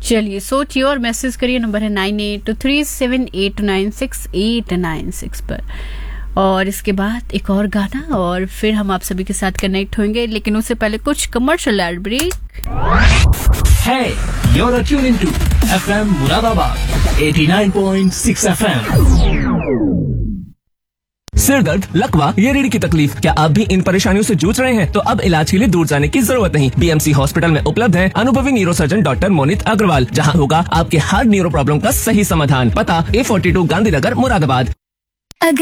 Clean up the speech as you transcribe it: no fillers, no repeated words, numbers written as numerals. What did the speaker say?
चलिए सोचिए और मैसेज करिए। नंबर है 98237896 पर। और इसके बाद एक और गाना और फिर हम आप सभी के साथ कनेक्ट होंगे, लेकिन उससे पहले कुछ commercial add break. Hey, you're tuned into FM Muradabad 89.6 FM. सिर दर्द, लकवा या रीढ़ की तकलीफ, क्या आप भी इन परेशानियों से जूझ रहे हैं? तो अब इलाज के लिए दूर जाने की जरूरत नहीं। बीएमसी हॉस्पिटल में उपलब्ध है अनुभवी न्यूरोसर्जन डॉक्टर मोनित अग्रवाल, जहां होगा आपके हर न्यूरो प्रॉब्लम का सही समाधान। पता A42 गांधीनगर मुरादाबाद।